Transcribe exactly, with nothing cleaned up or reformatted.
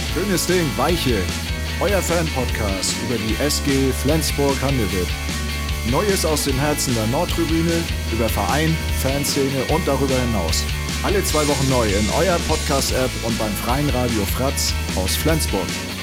Schönes Ding, Weiche. Euer Fan-Podcast über die S G Flensburg-Handewitt. Neues aus dem Herzen der Nordtribüne, über Verein, Fanszene und darüber hinaus. Alle zwei Wochen neu in eurer Podcast-App und beim freien Radio Fratz aus Flensburg.